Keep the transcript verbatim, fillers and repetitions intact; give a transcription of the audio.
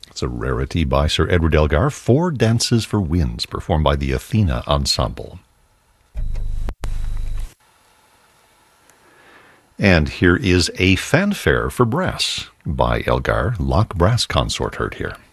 It's a rarity by Sir Edward Elgar, Four Dances for Winds, performed by the Athena Ensemble. And here is A Fanfare for Brass by Elgar, Loch Brass Consort, heard here.